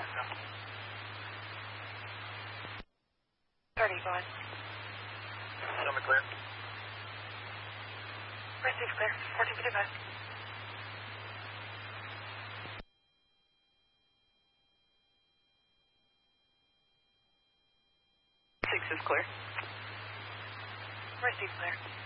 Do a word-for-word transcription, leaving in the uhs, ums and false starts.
thirty, go ahead. Show me clear. Receive clear. fourteen fifty-five. Six is clear. Receive clear.